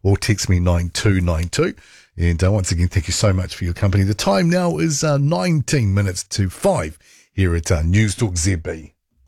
or text me 9292. And once again, thank you so much for your company. The time now is 19 minutes to 5 here at News Talk ZB.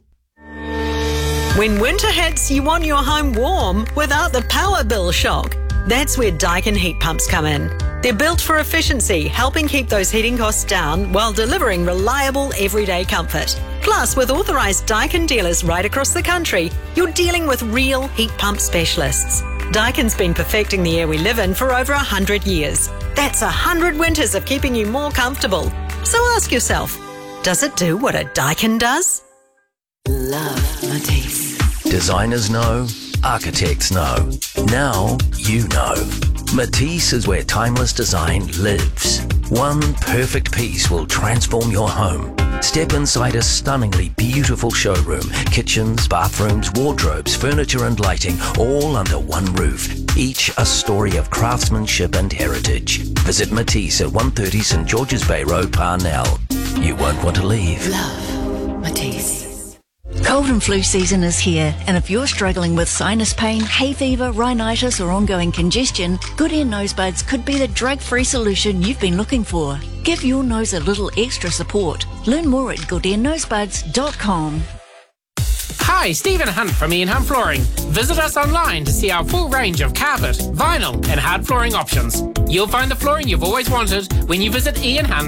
When winter hits, you want your home warm without the power bill shock. That's where Daikin heat pumps come in. They're built for efficiency, helping keep those heating costs down while delivering reliable everyday comfort. Plus, with authorised Daikin dealers right across the country, you're dealing with real heat pump specialists. Daikin's been perfecting the air we live in for over 100 years. That's 100 winters of keeping you more comfortable. So ask yourself, does it do what a Daikin does? Love Matisse. Designers know, architects know. Now you know. Matisse is where timeless design lives. One perfect piece will transform your home. Step inside a stunningly beautiful showroom. Kitchens, bathrooms, wardrobes, furniture and lighting, all under one roof. Each a story of craftsmanship and heritage. Visit Matisse at 130 St George's Bay Road, Parnell. You won't want to leave. Love Matisse. Cold and flu season is here, and if you're struggling with sinus pain, hay fever, rhinitis or ongoing congestion, Good Ear Nose Buds could be the drug-free solution you've been looking for. Give your nose a little extra support. Learn more at goodearnosebuds.com. Hi, Stephen Hunt from Ian Hunt Flooring. Visit us online to see our full range of carpet, vinyl and hard flooring options. You'll find the flooring you've always wanted when you visit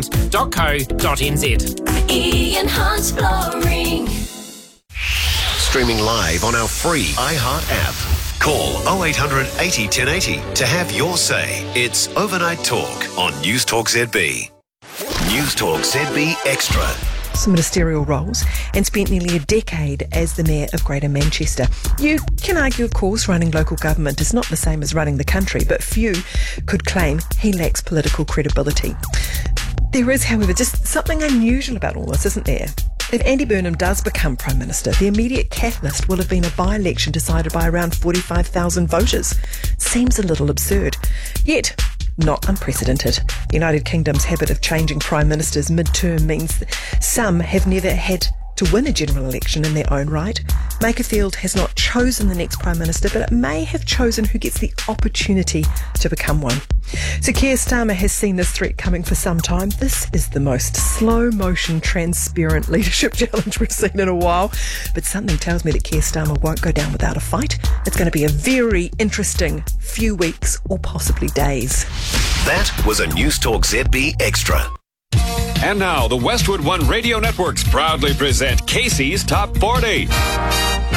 ianhunt.co.nz. Ian Hunt's Flooring. Streaming live on our free iHeart app. Call 0800 80 1080 to have your say. It's Overnight Talk on News Talk ZB. News Talk ZB Extra. Some ministerial roles and spent nearly a decade as the Mayor of Greater Manchester. You can argue, of course, running local government is not the same as running the country, but few could claim he lacks political credibility. There is, however, just something unusual about all this, isn't there? If Andy Burnham does become Prime Minister, the immediate catalyst will have been a by-election decided by around 45,000 voters. Seems a little absurd. Yet, not unprecedented. The United Kingdom's habit of changing Prime Ministers mid-term means that some have never had to win a general election in their own right. Makerfield has not chosen the next Prime Minister, but it may have chosen who gets the opportunity to become one. So Keir Starmer has seen this threat coming for some time. This is the most slow-motion, transparent leadership challenge we've seen in a while. But something tells me that Keir Starmer won't go down without a fight. It's going to be a very interesting few weeks or possibly days. That was a News Talk ZB Extra. And now, the Westwood One Radio Networks proudly present Casey's Top 40.